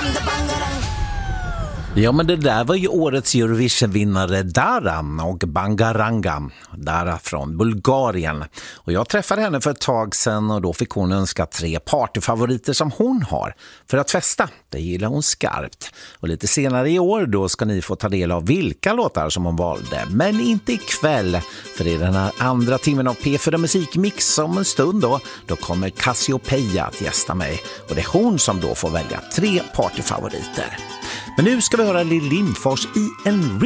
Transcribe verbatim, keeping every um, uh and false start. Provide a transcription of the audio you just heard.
Ja, men det där var ju årets Eurovision-vinnare Dara och Bangaranga. Dara från Bulgarien. Och jag träffade henne för ett tag sedan och då fick hon önska tre partyfavoriter som hon har för att festa. Det gillar hon skarpt. Och lite senare i år då ska ni få ta del av vilka låtar som hon valde. Men inte ikväll, för i den här andra timmen av P fyra Musikmix om en stund då, då kommer Cassiopeia att gästa mig. Och det är hon som då får välja tre partyfavoriter. Men nu ska vi höra Lill Lindfors i en